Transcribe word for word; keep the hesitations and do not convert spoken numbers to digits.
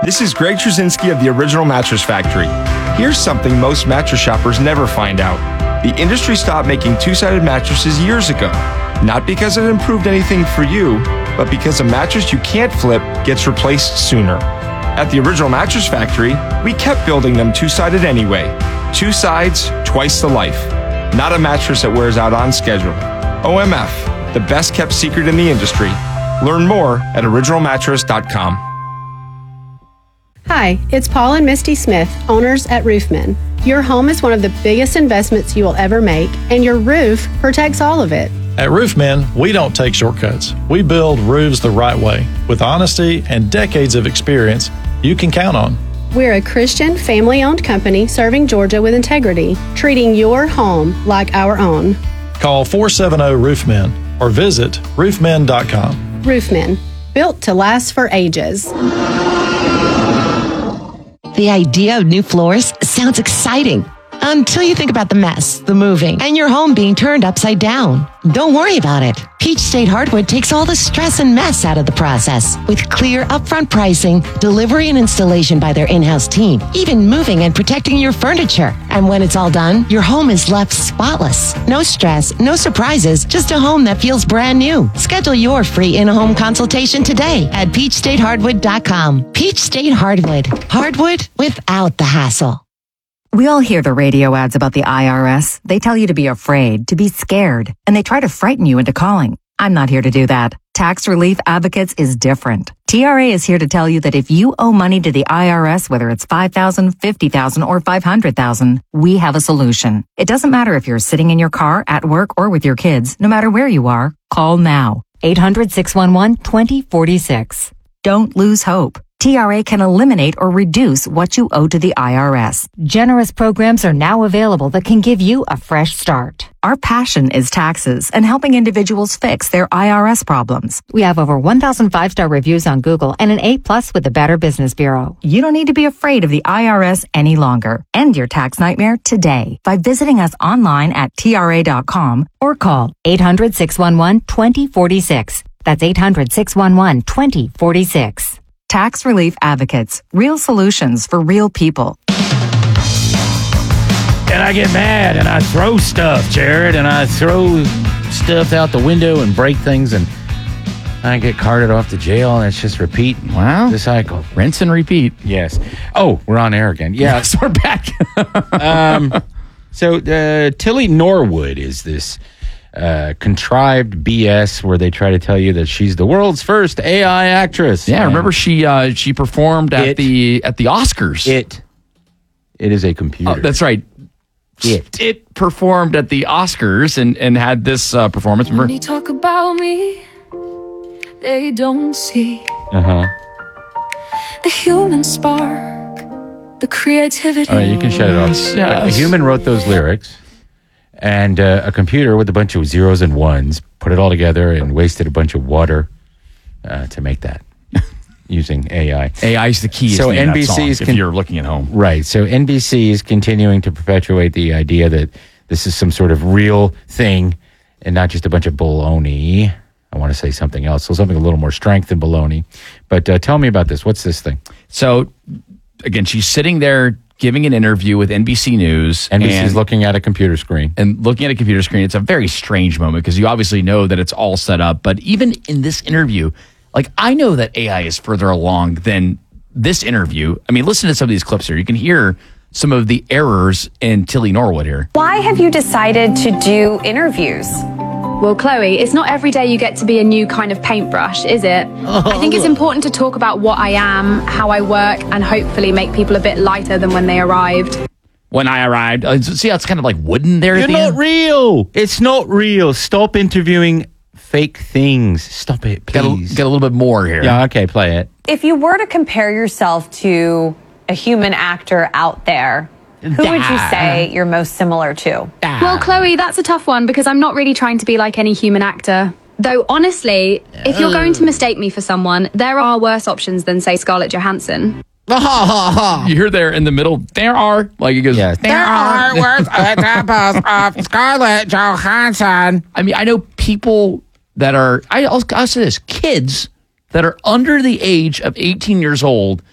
This is Greg Trzynski of the Original Mattress Factory. Here's something most mattress shoppers never find out. The industry stopped making two-sided mattresses years ago. Not because it improved anything for you, but because a mattress you can't flip gets replaced sooner. At the Original Mattress Factory, we kept building them two-sided anyway. Two sides, twice the life. Not a mattress that wears out on schedule. O M F, the best kept secret in the industry. Learn more at original mattress dot com. Hi, it's Paul and Misty Smith, owners at Roofmen. Your home is one of the biggest investments you will ever make, and your roof protects all of it. At Roofmen, we don't take shortcuts. We build roofs the right way, with honesty and decades of experience you can count on. We're a Christian, family-owned company serving Georgia with integrity, treating your home like our own. Call four seven zero Roofmen or visit roofmen dot com. Roofmen, built to last for ages. The idea of new floors sounds exciting until you think about the mess, the moving, and your home being turned upside down. Don't worry about it. Peach State Hardwood takes all the stress and mess out of the process with clear upfront pricing, delivery and installation by their in-house team, even moving and protecting your furniture. And when it's all done, your home is left spotless. No stress, no surprises, just a home that feels brand new. Schedule your free in-home consultation today at peach state hardwood dot com. Peach State Hardwood. Hardwood without the hassle. We all hear the radio ads about the I R S. They tell you to be afraid, to be scared, and they try to frighten you into calling. I'm not here to do that. Tax Relief Advocates is different. T R A is here to tell you that if you owe money to the I R S, whether it's five thousand dollars, fifty thousand dollars, or five hundred thousand dollars, we have a solution. It doesn't matter if you're sitting in your car, at work, or with your kids. No matter where you are, call now. eight hundred, six one one, two zero four six. Don't lose hope. T R A can eliminate or reduce what you owe to the I R S. Generous programs are now available that can give you a fresh start. Our passion is taxes and helping individuals fix their I R S problems. We have over one thousand five-star reviews on Google and an A plus with the Better Business Bureau. You don't need to be afraid of the I R S any longer. End your tax nightmare today by visiting us online at T R A dot com or call eight hundred, six one one, two zero four six. That's eight hundred, six one one, two zero four six. Tax Relief Advocates. Real solutions for real people. And I get mad and I throw stuff, Jared, and I throw stuff out the window and break things, and I get carted off to jail, and it's just repeat. Wow. The cycle. Rinse and repeat. Yes. Oh, we're on air again. Yeah. Yes, we're back. um, so uh, Tilly Norwood is this Uh, contrived B S where they try to tell you that she's the world's first A I actress. Yeah, remember she uh, she performed at it, the at the Oscars. It it is a computer. Oh, that's right. It it performed at the Oscars and and had this uh, performance. Remember? When they talk about me, they don't see uh huh the human spark, the creativity. All right, you can shut it off. Yes. A human wrote those lyrics. And uh, a computer with a bunch of zeros and ones put it all together and wasted a bunch of water uh, to make that using A I. A I is the key. So to N B C's song, if con- you're looking at home, right? So N B C is continuing to perpetuate the idea that this is some sort of real thing and not just a bunch of baloney. I want to say something else, so something a little more strength than baloney. But uh, tell me about this. What's this thing? So again, she's sitting there giving an interview with N B C News. N B C's looking at a computer screen. And looking at a computer screen, it's a very strange moment because you obviously know that it's all set up. But even in this interview, like I know that A I is further along than this interview. I mean, listen to some of these clips here. You can hear some of the errors in Tilly Norwood here. Why have you decided to do interviews? Well, Chloe, it's not every day you get to be a new kind of paintbrush, is it? Oh. I think it's important to talk about what I am, how I work, and hopefully make people a bit lighter than when they arrived. When I arrived. Uh, see how it's kind of like wooden there You're at the not end? real. It's not real. Stop interviewing fake things. Stop it, please. Got a, got a little bit more here. Yeah, okay, play it. If you were to compare yourself to a human actor out there, who Da. would you say you're most similar to? Da. Well, Chloe, that's a tough one because I'm not really trying to be like any human actor. Though, honestly, if you're going to mistake me for someone, there are worse options than, say, Scarlett Johansson. You hear there in the middle, there are, like it goes, yes. there, there are worse examples of Scarlett Johansson. I mean, I know people that are, I, I'll, I'll say this, kids that are under the age of eighteen years old